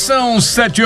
São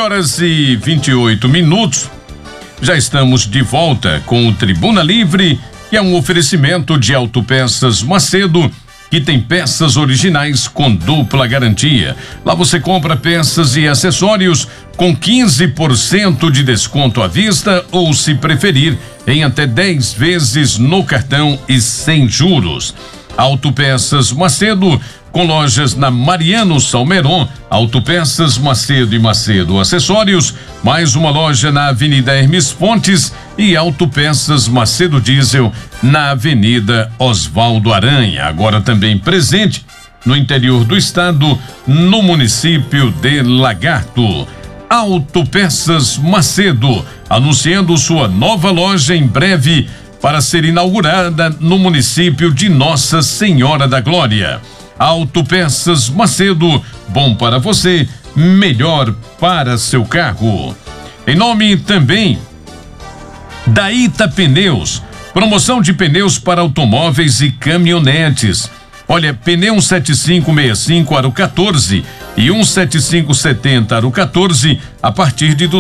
7h28. Já estamos de volta com o Tribuna Livre, que é um oferecimento de Autopeças Macedo, que tem peças originais com dupla garantia. Lá você compra peças e acessórios com 15% de desconto à vista ou, se preferir, em até 10 vezes no cartão e sem juros. Autopeças Macedo, com lojas na Mariano Salmeron, Autopeças Macedo e Macedo Acessórios, mais uma loja na Avenida Hermes Fontes e Autopeças Macedo Diesel na Avenida Osvaldo Aranha. Agora também presente no interior do estado, no município de Lagarto. Autopeças Macedo, anunciando sua nova loja em breve para ser inaugurada no município de Nossa Senhora da Glória. Autopeças Macedo, bom para você, melhor para seu carro. Em nome também da Ita Pneus, promoção de pneus para automóveis e caminhonetes. Olha, pneu 17565 aro 14 e 17570 aro 14 a partir de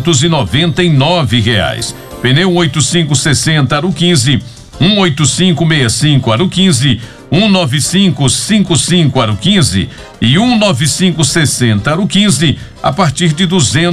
R$299. Pneu 8560 aro 15, 18565 aro 15, 19555 aro 15 e 19560 aro 15 a partir de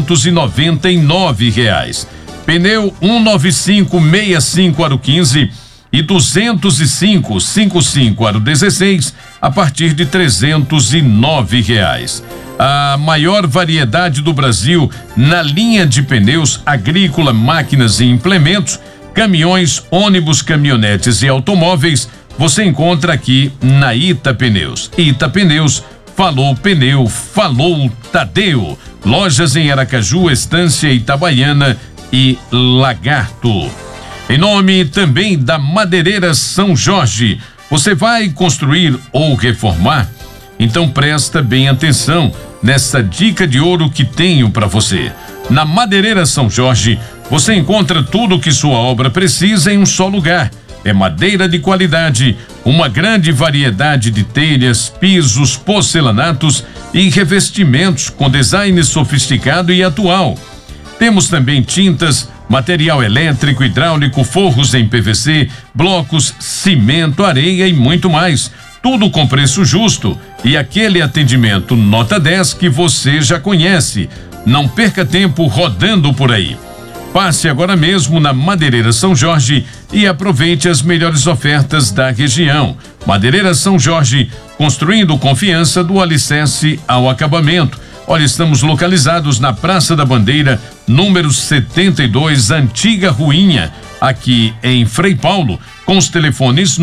R$299. Pneu 19565 aro 15 e 20555 aro 16 a partir de R$309. A maior variedade do Brasil na linha de pneus agrícola, máquinas e implementos, caminhões, ônibus, caminhonetes e automóveis, você encontra aqui na Ita Pneus. Ita Pneus, falou pneu, falou Tadeu. Lojas em Aracaju, Estância, Itabaiana e Lagarto. Em nome também da Madeireira São Jorge, você vai construir ou reformar? Então presta bem atenção nessa dica de ouro que tenho para você. Na Madeireira São Jorge, você encontra tudo o que sua obra precisa em um só lugar. É madeira de qualidade, uma grande variedade de telhas, pisos, porcelanatos e revestimentos com design sofisticado e atual. Temos também tintas, material elétrico, hidráulico, forros em PVC, blocos, cimento, areia e muito mais. Tudo com preço justo e aquele atendimento nota 10 que você já conhece. Não perca tempo rodando por aí. Passe agora mesmo na Madeireira São Jorge e aproveite as melhores ofertas da região. Madeireira São Jorge, construindo confiança do alicerce ao acabamento. Olha, estamos localizados na Praça da Bandeira, número 72, Antiga Ruinha, aqui em Frei Paulo, com os telefones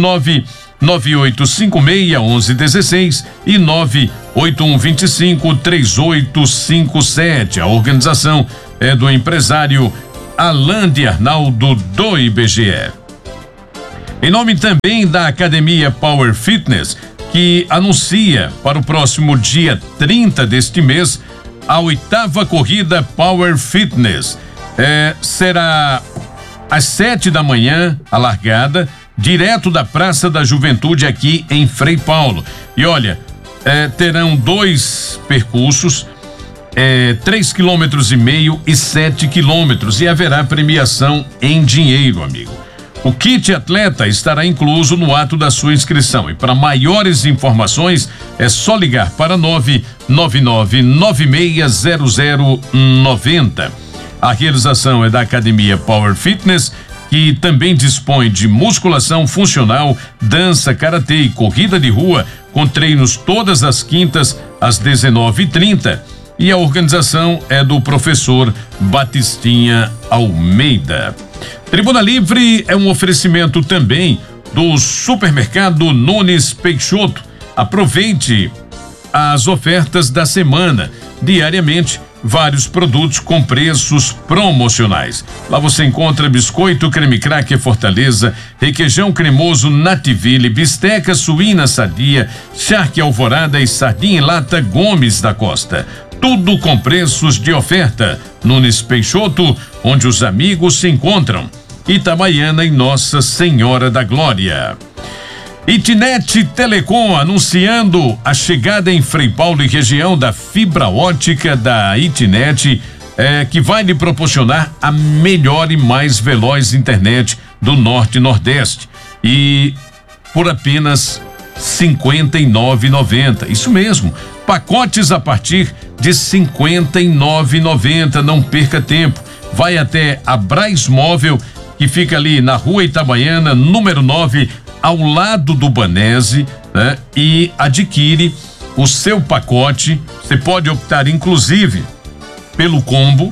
998561116 e 981253857. A organização é do empresário Alain de Arnaldo do IBGE. Em nome também da Academia Power Fitness, que anuncia para o próximo dia 30 deste mês a 8ª corrida Power Fitness. Será às 7 da manhã a largada, direto da Praça da Juventude aqui em Frei Paulo. E olha, terão 2 percursos, 3,5 km e 7 km, e haverá premiação em dinheiro, amigo. O kit atleta estará incluso no ato da sua inscrição, e para maiores informações é só ligar para 999960090. A realização é da Academia Power Fitness, que também dispõe de musculação funcional, dança, karatê e corrida de rua, com treinos todas as quintas às 19h30. E a organização é do professor Batistinha Almeida. Tribuna Livre é um oferecimento também do supermercado Nunes Peixoto. Aproveite as ofertas da semana. Diariamente, vários produtos com preços promocionais. Lá você encontra biscoito creme cracker Fortaleza, requeijão cremoso Nativille, bisteca suína sadia, charque alvorada e sardinha em lata Gomes da Costa. Tudo com preços de oferta. Nunes Peixoto, onde os amigos se encontram. Itabaiana e Nossa Senhora da Glória. Itnet Telecom anunciando a chegada em Frei Paulo e região da fibra ótica da Itnet, que vai lhe proporcionar a melhor e mais veloz internet do Norte e Nordeste. E por apenas R$ 59,90. Isso mesmo, pacotes a partir de R$ 59,90. Não perca tempo. Vai até a Braz Móvel, que fica ali na Rua Itabaiana, número 9, ao lado do Banese, né? E adquire o seu pacote. Você pode optar, inclusive, pelo combo,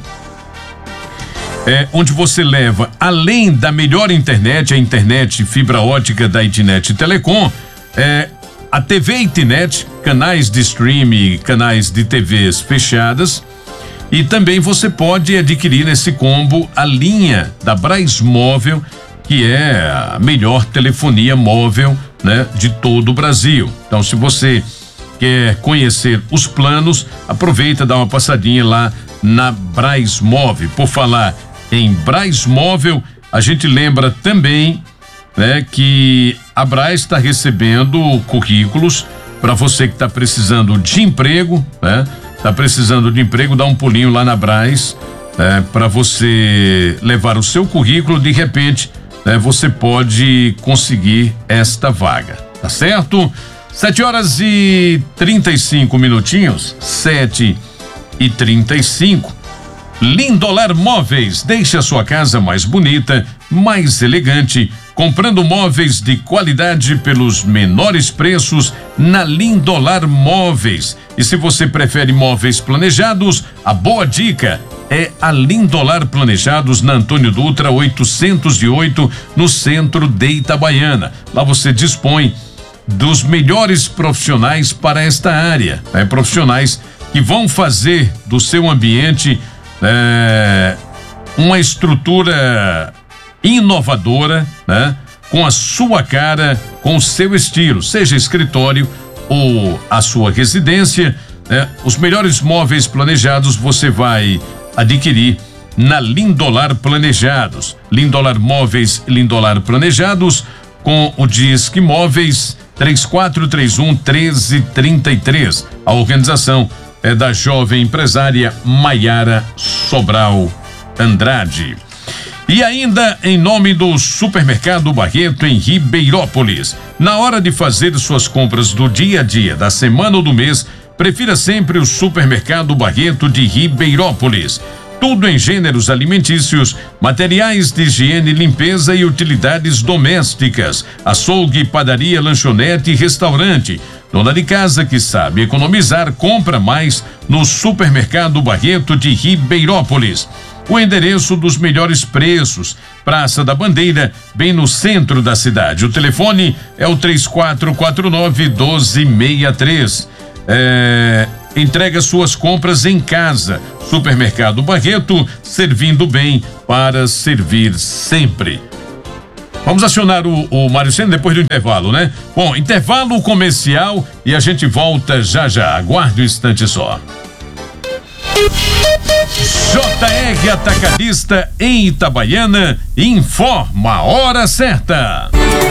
onde você leva, além da melhor internet, a internet fibra ótica da Itnet Telecom, a TV Itnet, canais de streaming, canais de TVs fechadas, e também você pode adquirir nesse combo a linha da Braz Móvel, que é a melhor telefonia móvel, né, de todo o Brasil. Então, se você quer conhecer os planos, aproveita, dá uma passadinha lá na Braz Móvel. Por falar em Braz Móvel, a gente lembra também, né, que a Braz está recebendo currículos para você que está precisando de emprego, né? Tá precisando de emprego, dá um pulinho lá na Braz, para você levar o seu currículo. De repente, você pode conseguir esta vaga, tá certo? 7h35, 7h35. Lindolar Móveis, deixe a sua casa mais bonita, mais elegante, comprando móveis de qualidade pelos menores preços na Lindolar Móveis. E se você prefere móveis planejados, a boa dica é a Lindolar Planejados, na Antônio Dutra 808, no centro de Itabaiana. Lá você dispõe dos melhores profissionais para esta área, profissionais que vão fazer do seu ambiente uma estrutura inovadora, né? Com a sua cara, com o seu estilo, seja escritório ou a sua residência, os melhores móveis planejados você vai adquirir na Lindolar Planejados. Lindolar Móveis, Lindolar Planejados, com o Disque Móveis 3431-1333. A organização é da jovem empresária Maiara Sobral Andrade. E ainda em nome do Supermercado Barreto em Ribeirópolis. Na hora de fazer suas compras do dia a dia, da semana ou do mês, prefira sempre o Supermercado Barreto de Ribeirópolis. Tudo em gêneros alimentícios, materiais de higiene, limpeza e utilidades domésticas, açougue, padaria, lanchonete e restaurante. Dona de casa que sabe economizar, compra mais no Supermercado Barreto de Ribeirópolis. O endereço dos melhores preços, Praça da Bandeira, bem no centro da cidade. O telefone é o 3449-1263. Entrega suas compras em casa. Supermercado Barreto, servindo bem para servir sempre. Vamos acionar o Mário Sena depois do intervalo, né? Bom, intervalo comercial e a gente volta já já. Aguarde um instante só. JR Atacadista em Itabaiana informa a hora certa.